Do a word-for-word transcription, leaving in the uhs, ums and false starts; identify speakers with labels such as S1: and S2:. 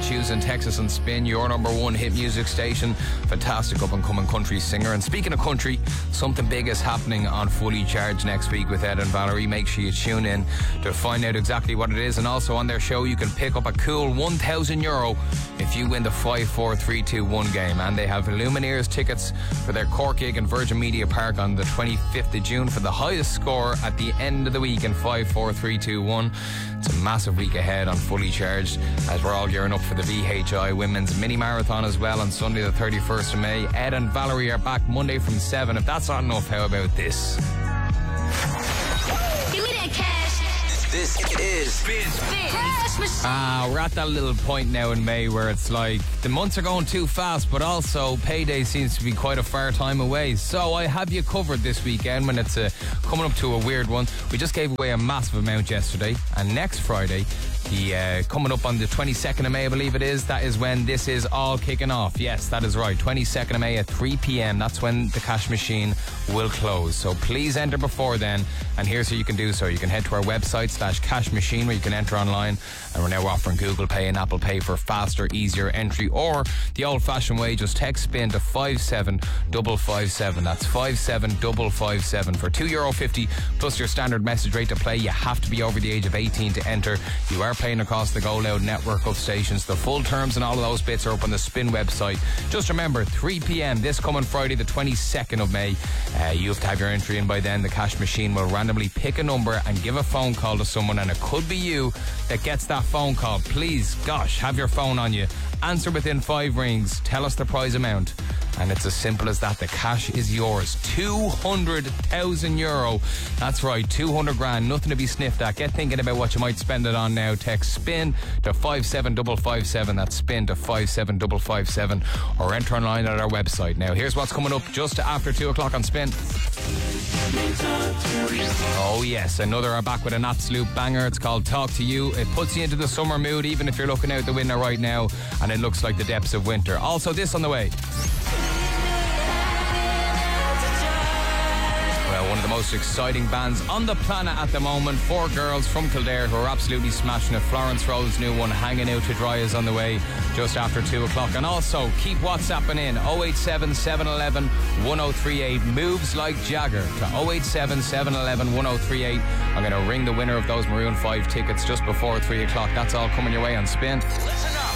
S1: choosing Texas on Spin, your number one hit music station. Fantastic up-and-coming country singer. And speaking of country, something big is happening on Fully Charged next week with Ed and Valerie. Make sure you tune in to find out exactly what it is. And also on their show, you can pick up a cool one thousand euro if you win the five four three two one game. And they have Lumineers tickets for their Cork gig in Virgin Media Park on the twenty-fifth of June for the highest score at the end of the week in five four three two one. It's a massive week ahead on Fully Charged as we're all gearing up for the V H I Women's Mini Marathon as well on Sunday the thirty-first of May. Ed and Valerie are back Monday from seven. If that's not enough, how about this?
S2: Give me that cash.
S3: This is Spin.
S2: Spin. Cash machine.
S1: Ah, we're at that little point now in May where it's like the months are going too fast, but also payday seems to be quite a far time away. So I have you covered this weekend when it's uh, coming up to a weird one. We just gave away a massive amount yesterday, and next Friday, the uh, coming up on the twenty-second of May, I believe it is, that is when this is all kicking off. Yes, that is right, twenty-second of May at three p.m. That's when the cash machine will close. So please enter before then, and here's how you can do so. You can head to our website slash cash machine where you can enter online, and we're now offering Google Pay and Apple Pay for faster, easier entry, or the old-fashioned way, just text SPIN to five seven five five seven. That's five seven five five seven for two euro fifty plus your standard message rate to play. You have to be over the age of eighteen to enter. You are playing across the Go Loud network of stations. The full terms and all of those bits are up on the Spin website. Just remember, three p.m. this coming Friday the twenty-second of May. Uh, you have to have your entry in by then. The cash machine will randomly pick a number and give a phone call to someone, and it could be you that gets that phone call. Please, gosh, have your phone on you. Answer within five rings. Tell us the prize amount. And it's as simple as that. The cash is yours. two hundred thousand euro. That's right, two hundred grand. Nothing to be sniffed at. Get thinking about what you might spend it on now. Text SPIN to five seven five five seven. That's SPIN to five seven five five seven. Or enter online at our website. Now, here's what's coming up just after two o'clock on Spin. Oh, yes. Another are back with an absolute banger. It's called Talk to You. It puts you into the summer mood, even if you're looking out the window right now and it looks like the depths of winter. Also, this on the way. Well, one of the most exciting bands on the planet at the moment. Four girls from Kildare who are absolutely smashing it. Florence Rowe's new one, Hanging Out to Dry, is on the way just after two o'clock. And also, keep WhatsApping in oh eight seven, seven one one, one oh three eight. Moves Like Jagger to oh eight seven, seven one one, one oh three eight. I'm going to ring the winner of those Maroon five tickets just before three o'clock. That's all coming your way on Spin.
S3: Listen up.